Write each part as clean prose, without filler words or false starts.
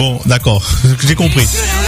Bon, d'accord. J'ai compris.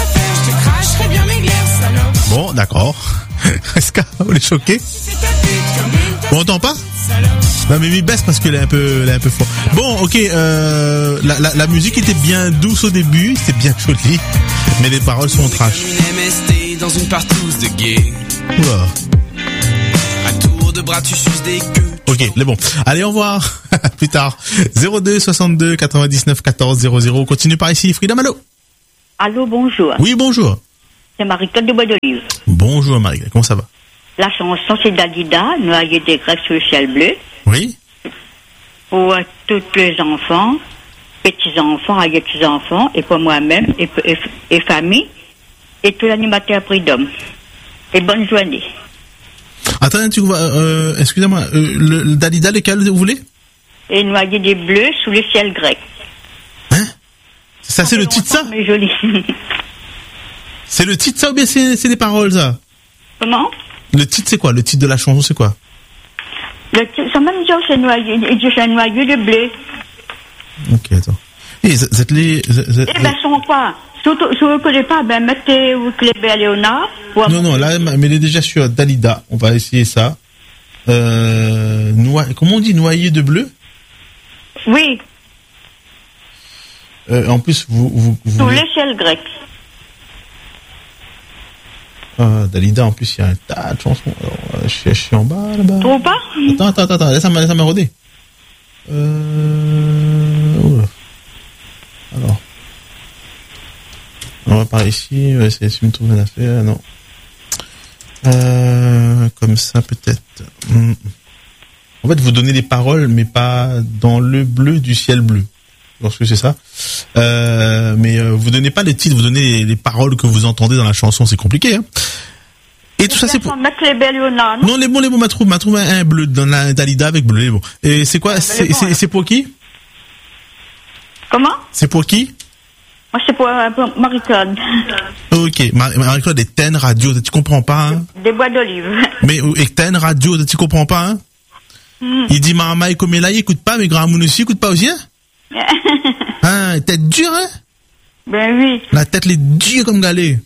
Bon, d'accord. Est-ce qu'on est choqué? On entend pas? Non mais baisse parce qu'elle est un peu fort. Bon, ok, la musique était bien douce au début, c'était bien joli, mais les paroles sont trash. Dans une partouze de gay. Oula. À tour de bras tu suces des queues. Ok, c'est bon. Allez, au revoir. Plus tard. 02 62 99 14 00. Continue par ici. Frida Malo. Allô, bonjour. Oui, bonjour. C'est Marie-Claude de Bois d'Olive. Bonjour Marie-Claude, comment ça va? La chanson, c'est Dalida, Noyer des Grecs sur le ciel bleu. Oui. Pour tous les enfants, petits-enfants, petits-enfants, et pour moi-même, et famille, et tout l'animateur Freedom. Et bonne journée. Attends, excusez-moi, le Dalida, lequel vous voulez? Et Noyer des bleus sous le ciel grec. Hein? Ça, c'est le titre, ça? Mais joli. C'est le titre, ça, ou bien c'est les paroles, ça? Comment? Le titre, c'est quoi? Le titre de la chanson, c'est quoi? Le titre, ça même dit que c'est Noyer de bleu. Ok, attends. Et vous êtes les... Eh ben, sont quoi? Si vous ne connaissez pas, ben, mettez Clébert Léonard. Non, là, mais elle est déjà sur Dalida. On va essayer ça. Comment on dit? Noyer de bleu? Oui. En plus, vous Sous le ciel grec. Dalida, en plus, il y a un tas de chansons. Alors, je suis en bas, là-bas. Trouve pas? Attends, laisse-moi rôder. Alors. On va par ici, on va essayer de me trouver une affaire, non. Comme ça, peut-être. En fait, vous donnez les paroles, mais pas dans le bleu du ciel bleu. Lorsque c'est ça. Mais vous donnez pas les titres, vous donnez les paroles que vous entendez dans la chanson, c'est compliqué, hein. Et tout ça, c'est pour... Mettre les belles Léonard, non, les bons, m'a trouvé un bleu dans la Dalida avec bleu, les bons. Et c'est quoi? C'est pour qui? Comment? C'est pour qui? Moi, c'est pour Marie-Claude. Ok, Marie-Claude, Eten Radio, tu comprends pas, hein? Des Bois d'Olive. Mais Eten Radio, tu comprends pas, hein? Il dit Marama et Komela, il écoute pas, mais Grand Moun aussi, écoute pas aussi, hein? Hein, tête dure, hein? Ben oui. La tête, elle est dure comme galée.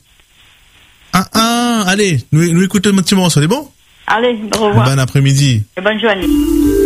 Allez, nous écoutons un petit morceau, c'est bon? Allez, au revoir. Bon après-midi. Et bonne journée.